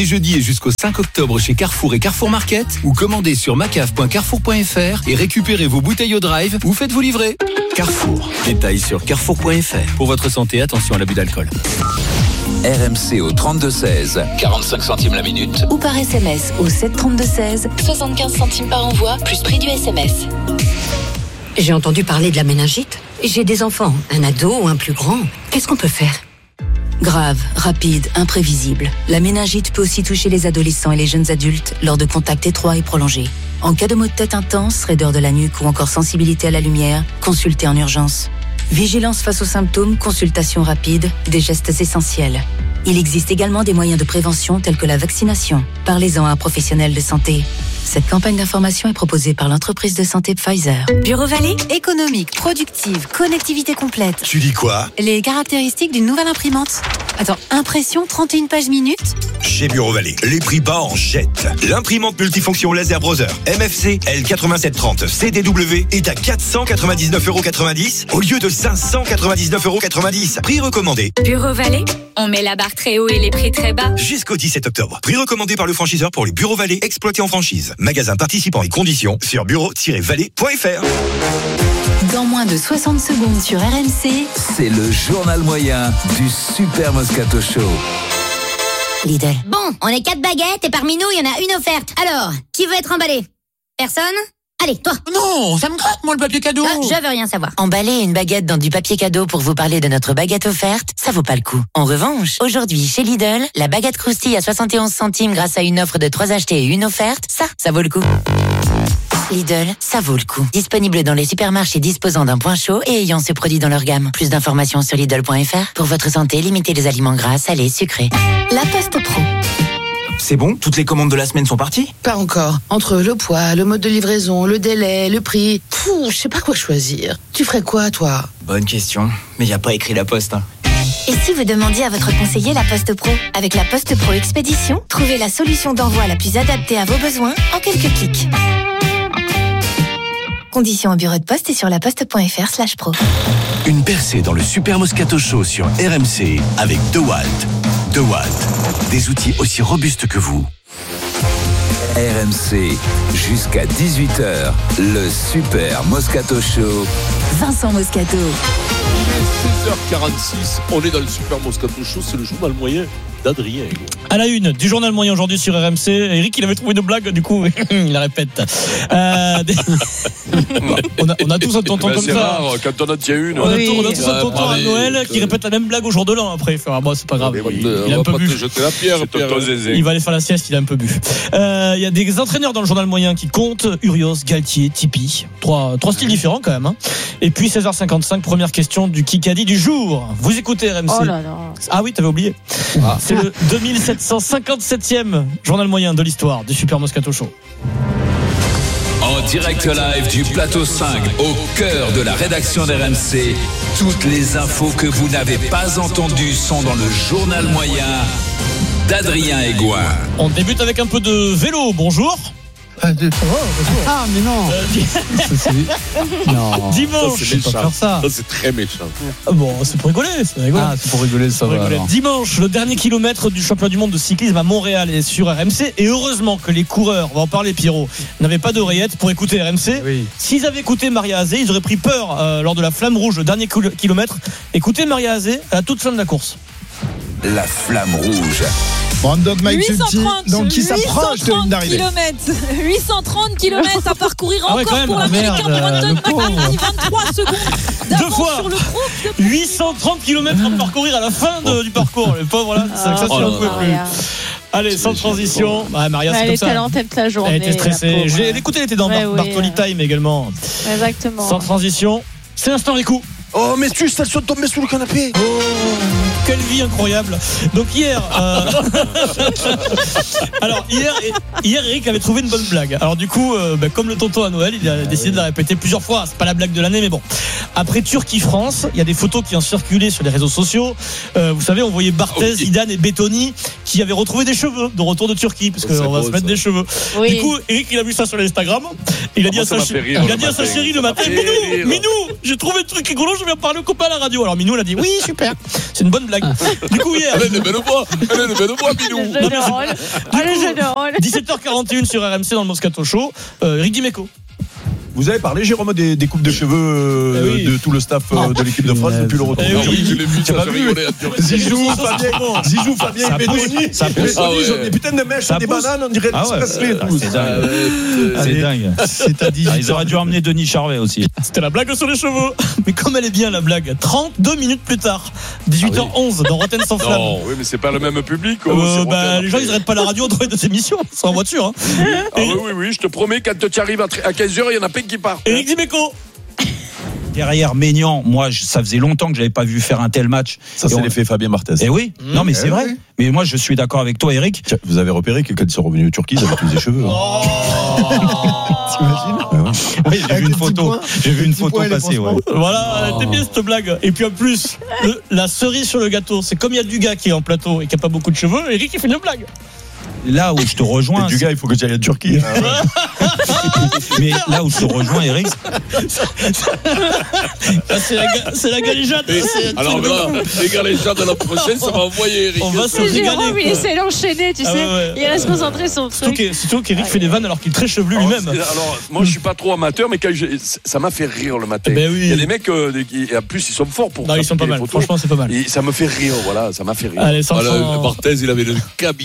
Jeudi et jusqu'au 5 octobre chez Carrefour et Carrefour Market, ou commandez sur macaf.carrefour.fr et récupérez vos bouteilles au drive ou faites-vous livrer. Carrefour, détails sur carrefour.fr. Pour votre santé, attention à l'abus d'alcool. RMC au 32-16, 45 centimes la minute. Ou par SMS au 732-16, 75 centimes par envoi, plus prix du SMS. J'ai entendu parler de la méningite. J'ai des enfants, un ado ou un plus grand. Qu'est-ce qu'on peut faire ? Grave, rapide, imprévisible. La méningite peut aussi toucher les adolescents et les jeunes adultes lors de contacts étroits et prolongés. En cas de maux de tête intense, raideur de la nuque ou encore sensibilité à la lumière, consultez en urgence. Vigilance face aux symptômes, consultation rapide, des gestes essentiels. Il existe également des moyens de prévention tels que la vaccination. Parlez-en à un professionnel de santé. Cette campagne d'information est proposée par l'entreprise de santé Pfizer. Bureau Vallée, économique, productive, connectivité complète. Tu dis quoi ? Les caractéristiques d'une nouvelle imprimante. Attends, impression 31 pages minutes. Chez Bureau Vallée, les prix bas en jette. L'imprimante multifonction laser Brother MFC L8730 CDW est à 499,90€ au lieu de 599,90€. Prix recommandé. Bureau Vallée, on met la barre très haut et les prix très bas. Jusqu'au 17 octobre. Prix recommandé par le franchiseur pour les Bureaux Vallée exploités en franchise. Magasin participant et conditions sur bureau-vallée.fr. Dans moins de 60 secondes sur RMC, C'est le journal moyen du Super Moscato Show. Lidl. Bon, on est 4 baguettes et parmi nous, il y en a une offerte. Alors, qui veut être emballé ? Personne ? Allez, toi. Non, ça me gratte, moi, le papier cadeau. Je veux rien savoir. Emballer une baguette dans du papier cadeau pour vous parler de notre baguette offerte, ça vaut pas le coup. En revanche, aujourd'hui, chez Lidl, la baguette croustille à 71 centimes grâce à une offre de 3 achetés et une offerte, ça vaut le coup. Lidl, ça vaut le coup. Disponible dans les supermarchés disposant d'un point chaud et ayant ce produit dans leur gamme. Plus d'informations sur Lidl.fr. Pour votre santé, limitez les aliments gras, salés, sucrés. La Poste Pro. C'est bon ? Toutes les commandes de la semaine sont parties ? Pas encore. Entre le poids, le mode de livraison, le délai, le prix... je sais pas quoi choisir. Tu ferais quoi, toi ? Bonne question. Mais y a pas écrit la poste, hein. Et si vous demandiez à votre conseiller la Poste Pro ? Avec la Poste Pro Expédition, trouvez la solution d'envoi la plus adaptée à vos besoins en quelques clics. Conditions au bureau de poste et sur laposte.fr/pro. Une percée dans le Super Moscato Show sur RMC avec DeWalt. DeWalt, des outils aussi robustes que vous. RMC, jusqu'à 18h, le Super Moscato Show. Vincent Moscato. Il est 16h46, on est dans le Super Moscato Show, c'est le journal moyen d'Adrien. À la une du journal moyen aujourd'hui sur RMC, Eric il avait trouvé une blague, du coup il la répète. On a tous un tonton comme c'est ça. Rare, quand on en tient une. On a tous un tonton à Noël qui répète la même blague au jour de l'an après. Enfin, bon, c'est pas grave. Il a un peu bu. Jeter la pierre, il va aller faire la sieste, il a un peu bu. Il y a des entraîneurs dans le journal moyen qui comptent. Urios, Galtier, Tipeee. Trois styles différents quand même. Hein. Et puis 16h55, première question du Kikadi du jour. Vous écoutez RMC. Oh là là. Ah oui, t'avais oublié. C'est le 2757e journal moyen de l'histoire du Super Moscato Show. En direct live du plateau 5, au cœur de la rédaction d'RMC, toutes les infos que vous n'avez pas entendues sont dans le journal moyen d'Adrien Aigouin. On débute avec un peu de vélo. Bonjour. Ah, mais non. Non. Dimanche, c'est méchant. Pas faire ça. C'est très méchant. Bon, c'est pour rigoler. C'est pour rigoler, ça va. Dimanche, le dernier kilomètre du championnat du monde de cyclisme à Montréal est sur RMC. Et heureusement que les coureurs, on va en parler, Pierrot, n'avaient pas d'oreillettes pour écouter RMC. Oui. S'ils avaient écouté Maria Azé, ils auraient pris peur lors de la flamme rouge, le dernier kilomètre. Écoutez Maria Azé à la toute fin de la course. La flamme rouge. Brandon McNulty, donc qui s'approche de ligne d'arrivée. 830 km à parcourir encore pour l'Américain Brandon McNulty, 23 secondes d'avance sur le groupe. 830 km à parcourir à la fin du parcours. Le pauvre là, ça c'est un peu plus. Allez, sans transition. Maria, c'est comme ça. Elle était à l'antenne toute la journée. Elle était stressée. J'ai écouté, elle était dans Bartoli Time également. Exactement. Sans transition. C'est l'instant Rico. Oh, mais tu ça de tomber sous le canapé. Oh, quelle vie incroyable. Donc hier alors hier Eric avait trouvé une bonne blague. Alors du coup comme le tonton à Noël, il a décidé de la répéter plusieurs fois. C'est pas la blague de l'année, mais bon. Après Turquie-France, il y a des photos qui ont circulé sur les réseaux sociaux. Vous savez, on voyait Barthez, Zidane et Bettoni qui avaient retrouvé des cheveux de retour de Turquie, parce qu'on va se mettre des cheveux. Oui. Du coup, Eric il a vu ça sur l'Instagram. Il a dit à sa chérie le matin, Minou, j'ai trouvé le truc rigolo, je vais en parler au copain à la radio. Alors Minou, elle a dit oui, super, c'est une bonne blague. blague. Du coup, hier. Allez, le bois, Bilou. Le jeu de rôle. Le jeu de rôle. 17h41 sur RMC dans le Moscato Show. Eric Dimeco. Vous avez parlé, Jérôme, des coupes de cheveux de tout le staff de l'équipe de France depuis le retour. Je l'ai vu, tu n'as pas vu Zizou, Fabien et Bédoni. Ça pousse. Ils ont des putains de mèches, des bananes, on dirait des Presley. C'est dingue. C'est à 18. Ils auraient dû emmener Denis Charvet aussi. C'était la blague sur les cheveux. Mais comme elle est bien, la blague. 32 minutes plus tard, 18h11, dans Rotten sans flamme. Non, oui, mais c'est pas le même public. Les gens, ils n'arrêtent pas la radio entre les deux émissions. Ils sont en voiture. Oui, je te promets, quand tu arrives à 15h, il y en a plein qui partent. Eric Dimeco. Derrière Maignan, moi, ça faisait longtemps que j'avais pas vu faire un tel match. Ça, c'est l'effet Fabien Barthez. Eh oui, non, mais c'est vrai. Oui. Mais moi, je suis d'accord avec toi, Eric. Tiens, vous avez repéré que quand ils sont revenus de Turquie, ils avaient tous des cheveux. T'imagines ? Oui, j'ai vu une photo passer. Ouais. Voilà, elle était bien cette blague. Et puis en plus, la cerise sur le gâteau, c'est comme il y a du gars qui est en plateau et qui a pas beaucoup de cheveux, Eric il fait une blague. Là où je te rejoins, du gars, il faut que tu ailles en Turquie. Mais là où je te rejoins, Eric, c'est la galéjade. Alors là, les galéjades de la prochaine, ça va envoyer Eric. On va se Jérôme, régaler. il essaie d'enchaîner, tu sais. ouais. Il reste concentré sur le truc. Surtout qu'Eric fait des vannes alors qu'il est très chevelu lui-même. Alors, moi, je suis pas trop amateur, mais ça m'a fait rire le matin. Ben oui. Il y a des mecs, et en plus, ils sont forts pour. Non, ils sont pas mal. Photos. Franchement, c'est pas mal. Et ça me fait rire, voilà, ça m'a fait rire. Allez, Barthez, il avait le cabine.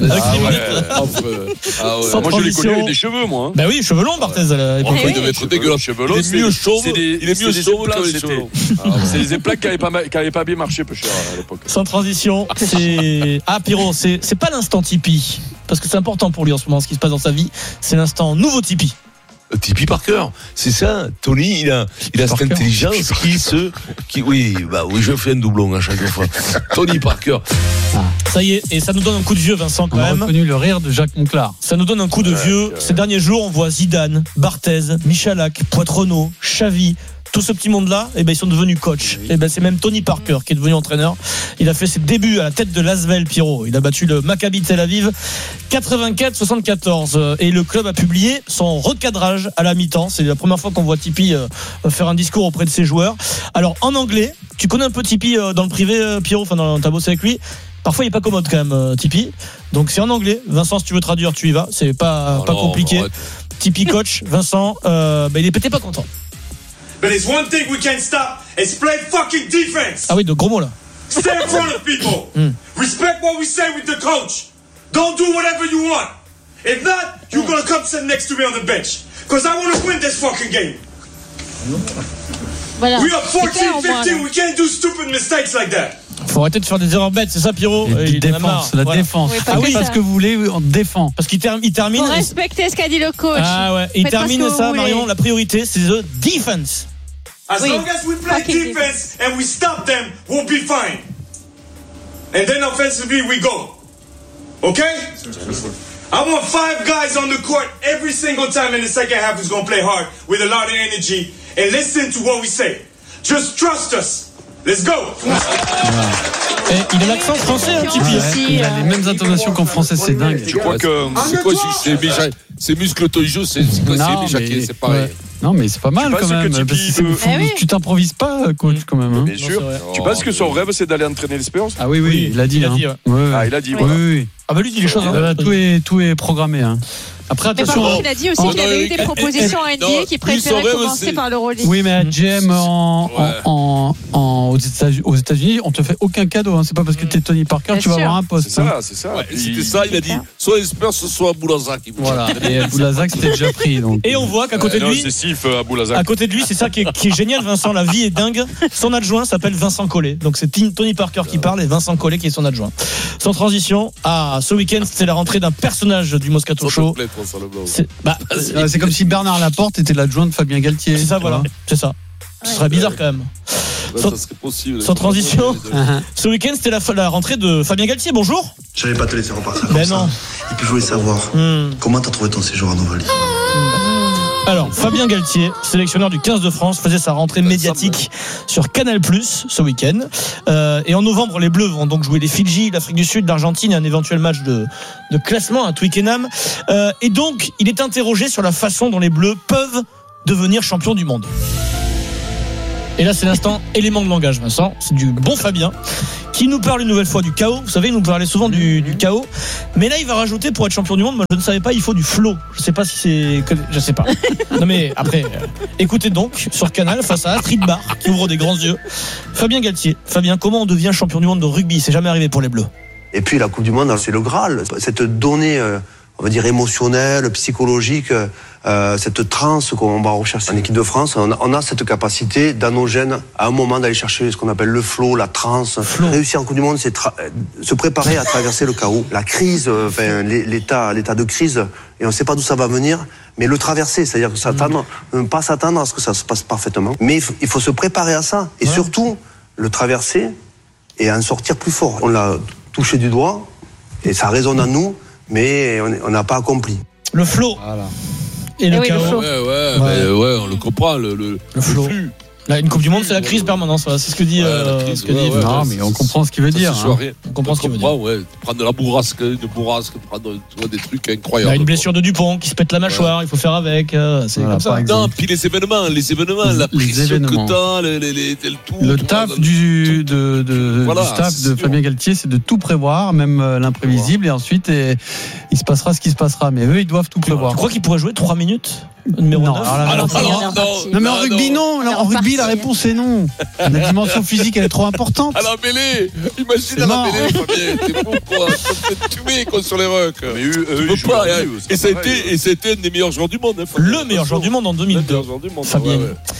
Moi, je l'ai connu avec des cheveux, moi. Bah oui, cheveux longs, Barthez. Il devait être dégueulasse, cheveux longs. Il est mieux chauve. Il est mieux chauve que les cheveux longs. C'est les éplaques qui n'avaient pas bien marché, peu cher à l'époque. Sans transition, c'est. Ah, Pierrot, c'est pas l'instant Tipeee. Parce que c'est important pour lui en ce moment, ce qui se passe dans sa vie. C'est l'instant nouveau Tipeee. Tipeee Parker, c'est ça. Tony, il a cette intelligence oui, je fais un doublon à chaque fois. Tony Parker. Ça y est, et ça nous donne un coup de vieux, Vincent, quand même. On a reconnu le rire de Jacques Monclar. Ça nous donne un coup de vieux. Ces derniers jours, on voit Zidane, Barthez, Michalak, Poitrenaud, Xavi. Tout ce petit monde-là, ils sont devenus coachs. C'est même Tony Parker qui est devenu entraîneur. Il a fait ses débuts à la tête de l'Asvel, Pierrot. Il a battu le Maccabi Tel Aviv 84-74. Et le club a publié son recadrage à la mi-temps. C'est la première fois qu'on voit Tipeee faire un discours auprès de ses joueurs. Alors, en anglais, tu connais un peu Tipeee dans le privé, Pierrot, t'as bossé avec lui. Parfois, il n'est pas commode quand même, Tipeee. Donc, c'est en anglais. Vincent, si tu veux traduire, tu y vas. C'est pas compliqué. Tipeee coach, Vincent, il n'était pas content. But there's one thing we can't stop, it's play fucking defense. Ah oui, de gros mots là. Stay in front of people. Respect what we say with the coach. Don't do whatever you want. If not, you're gonna come sit next to me on the bench. Because I want to win this fucking game. Voilà. We are 14-15, we can't do stupid mistakes like that. Faut arrêter de faire des erreurs bêtes, c'est ça, Pierrot. Défense, la défense. Oui, parce que vous voulez, on défend. Parce qu'il termine. Faut respecter ce qu'a dit le coach. Ah ouais. Il termine ça, Marion. La priorité, c'est the defense. As long as we play defense and we stop them, we'll be fine. And then offensively, we go. Okay? I want 5 guys on the court every single time in the second half who's going to play hard with a lot of energy and listen to what we say. Just trust us. Let's go. Et il a l'accent français, un petit peu. Il a les mêmes intonations qu'en français, c'est dingue. Je crois que c'est muscle jeu, c'est pareil. Non, mais c'est pas mal quand même. Tu t'improvises pas, coach, quand même. Bien sûr. Tu penses que son rêve, c'est d'aller entraîner les Spurs ? Ah oui, il a dit. Il a dit. Oui. Ah bah lui, il dit les choses. Tout est programmé. Après, attention. Mais par contre, il a dit aussi qu'il avait eu des propositions à NBA qui préféraient commencer par l'Euroleague. Oui, mais à GM aux États-Unis, on te fait aucun cadeau. C'est pas parce que t'es Tony Parker, tu vas avoir un poste. C'est ça. C'était ça, il a dit soit les Spurs, soit Boulazac. Voilà. Et Boulazac, c'était déjà pris. Et on voit qu'à côté de lui. À côté de lui, c'est ça qui est génial, Vincent. La vie est dingue. Son adjoint s'appelle Vincent Collet. Donc c'est Tony Parker qui parle et Vincent Collet qui est son adjoint. Sans transition, ce week-end, c'était la rentrée d'un personnage du Moscato Show. C'est comme si Bernard Laporte était l'adjoint de Fabien Galtier. C'est ça, voilà. C'est ça. Ce serait bizarre quand même. Ça serait possible. Sans transition, ce week-end, c'était la rentrée de Fabien Galtier. Bonjour. Je n'allais pas te laisser repartir comme ça. Non. Et puis je voulais savoir comment t'as trouvé ton séjour en Ovalie. Alors, Fabien Galtier, sélectionneur du 15 de France, faisait sa rentrée médiatique sur Canal+ ce week-end. Et en novembre, les Bleus vont donc jouer les Fidji, l'Afrique du Sud, l'Argentine et un éventuel match de classement à Twickenham. Et donc, il est interrogé sur la façon dont les Bleus peuvent devenir champions du monde. Et là, c'est l'instant élément de langage, Vincent. C'est du bon Fabien. qui nous parle une nouvelle fois du chaos. Vous savez, il nous parlait souvent du chaos. Mais là, il va rajouter, pour être champion du monde, moi je ne savais pas, il faut du flow. Je sais pas si c'est... Je sais pas. Non mais après, écoutez donc, sur Canal, face à Astrid Barr, qui ouvre des grands yeux. Fabien Galtier. Fabien, comment on devient champion du monde de rugby? C'est jamais arrivé pour les Bleus. Et puis la Coupe du Monde, c'est le Graal. Cette donnée, on va dire émotionnelle, psychologique, cette transe qu'on va rechercher en équipe de France, on a cette capacité dans nos gènes à un moment d'aller chercher ce qu'on appelle le flow, la transe. Réussir en Coupe du Monde, c'est se préparer à traverser le chaos, la crise, l'état de crise, et on ne sait pas d'où ça va venir, mais le traverser, c'est-à-dire que ne pas s'attendre à ce que ça se passe parfaitement. Mais il faut se préparer à ça, et surtout le traverser et en sortir plus fort. On l'a touché du doigt, et ça résonne en nous, mais on n'a pas accompli. Le flow. Voilà. Et le chaos. Ouais, on le comprend, le flow. Là, une Coupe du Monde, c'est la crise permanente. Voilà, c'est ce que dit. Non, mais on comprend ce qu'il veut dire. On comprend ce qu'il veut dire. Prendre de la bourrasque, prendre des trucs incroyables. Il y a une blessure de Dupont qui se pète la mâchoire, il faut faire avec. C'est comme ça. Non, puis les événements, la pression que t'as, le taf du staff de Fabien Galtier, c'est de tout prévoir, même l'imprévisible, et ensuite il se passera ce qui se passera. Mais eux, ils doivent tout prévoir. Tu crois qu'ils pourraient jouer 3 minutes? Numéro 9. Non, mais en rugby, non. En rugby, la réponse est non. La dimension physique, elle est trop importante. À la mêlée, imagine à la mêlée, Fabien. T'es fou, quoi. Tu mets quoi sur les rucks. Mais eux, ils pas. Et ça a été un des meilleurs joueurs du monde. Le meilleur joueur du monde en 2002. Fabien.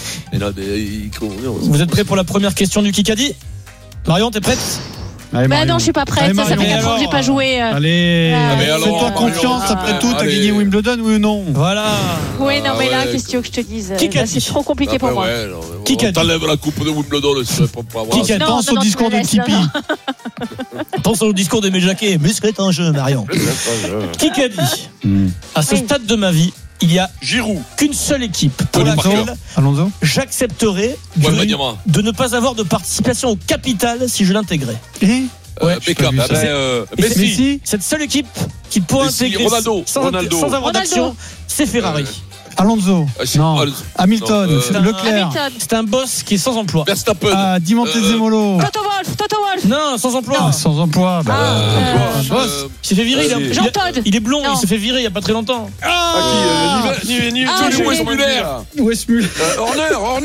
Vous êtes prêts pour la première question du Kikadi? Marion, t'es prête? Allez, bah non, je suis pas prête. Ça fait 4 ans que j'ai pas joué. Allez, fais-toi confiance. Après tout, t'as gagné Wimbledon, oui ou non? Voilà. Oui, non, mais là, qu'est-ce que tu veux que je te dise? C'est trop compliqué pour moi. Qui t'enlève la coupe de Wimbledon? Qui pense au discours de Tipeee? Pense au discours d'Aimé Jacquet. Muscle est un jeu, Marion. Qui a dit? À ce stade de ma vie, il y a qu'une seule équipe pour laquelle j'accepterai de ne pas avoir de participation au capital si je l'intégrais. Beckham, Messi. Cette seule équipe qui pourrait intégrer sans avoir d'action, c'est Ferrari. Alonso, non. Hamilton, Leclerc. C'est un boss qui est sans emploi. Verstappen. Dimonte-Zemolo. Toto Wolff. Non, sans emploi. Sans emploi. Boss. Il s'est fait virer. Jean Todt. Il est blond. Il s'est fait virer il y a pas très longtemps. West Muller. Horner.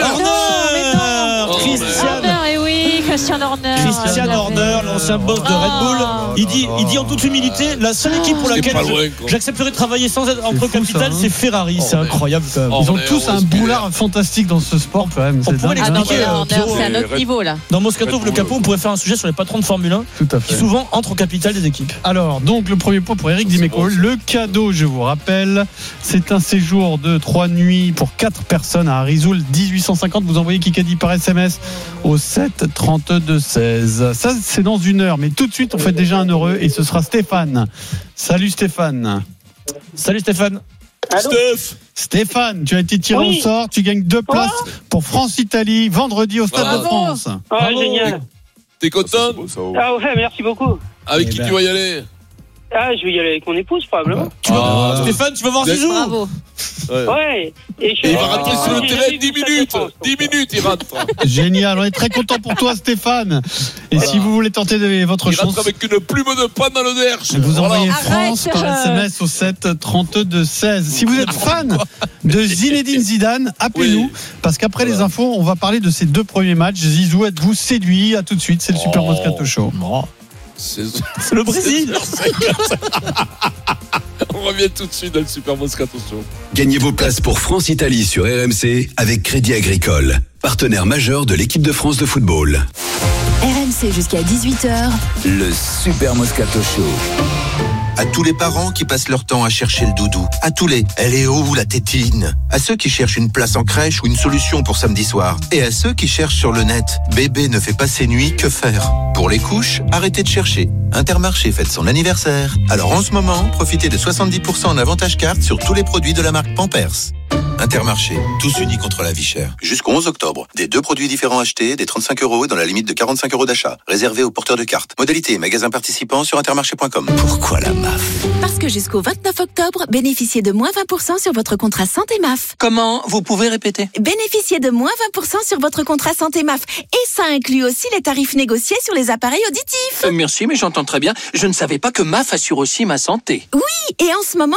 Christian Horner. Christian Horner, l'ancien boss de Red Bull. Il dit en toute humilité, la seule équipe pour laquelle j'accepterai de travailler sans être entre capital, c'est Ferrari. C'est incroyable quand même. Ils ont tous un boulard fantastique dans ce sport quand même. On pourrait l'expliquer. C'est à notre niveau là. Dans Moscato le Capot, on pourrait faire un sujet sur les patrons de Formule 1 qui souvent entrent au capital des équipes. Alors, donc le premier point pour Eric Dimeco. Le cadeau, je vous rappelle, c'est un séjour de 3 nuits pour 4 personnes à Risoul 1850. Vous envoyez Kikadi par SMS au 7 32 16. Ça, c'est dans 1 heure, mais tout de suite, on fait déjà un heureux et ce sera Stéphane. Salut Stéphane. Salut Stéphane. Stéphane, tu as été tiré au sort, tu gagnes 2 places pour France-Italie vendredi au Stade de France. Ah, génial. T'es content? Ah ouais, merci beaucoup. Avec qui tu vas y aller? Ah, je vais y aller avec mon épouse, probablement. Stéphane, tu vas voir Zizou? Bravo. Ouais. Et il va rentrer sur le terrain 10 minutes. 10 minutes, il rentre. Génial, on est très content pour toi, Stéphane. Et si vous voulez tenter votre chance, il rentre avec une plume de pain dans le derche. Vous envoyez France par SMS au 7 32 16. Si vous êtes fan de Zinedine Zidane, appelez-nous. Parce qu'après les infos, on va parler de ces 2 premiers matchs. Zizou, êtes-vous séduit? À tout de suite, c'est le Super Moscato Show. C'est le Brésil. On revient tout de suite dans le Super Moscato Show. Gagnez vos places pour France-Italie sur RMC avec Crédit Agricole, partenaire majeur de l'équipe de France de football. RMC jusqu'à 18h. Le Super Moscato Show. À tous les parents qui passent leur temps à chercher le doudou. À tous les « elle est où la tétine ?» À ceux qui cherchent une place en crèche ou une solution pour samedi soir. Et à ceux qui cherchent sur le net « bébé ne fait pas ses nuits, que faire ?» Pour les couches, arrêtez de chercher. Intermarché fête son anniversaire. Alors en ce moment, profitez de 70% en avantage carte sur tous les produits de la marque Pampers. Intermarché, tous unis contre la vie chère. Jusqu'au 11 octobre, des 2 produits différents achetés, des 35 € et dans la limite de 45 € d'achat. Réservé aux porteurs de cartes. Modalité, magasin participant sur intermarché.com. Pourquoi la MAF? Parce que jusqu'au 29 octobre, bénéficiez de moins 20% sur votre contrat santé MAF. Comment? Vous pouvez répéter? Bénéficiez de moins 20% sur votre contrat santé MAF. Et ça inclut aussi les tarifs négociés sur les appareils auditifs. Merci, mais j'entends très bien. Je ne savais pas que MAF assure aussi ma santé. Oui, et en ce moment,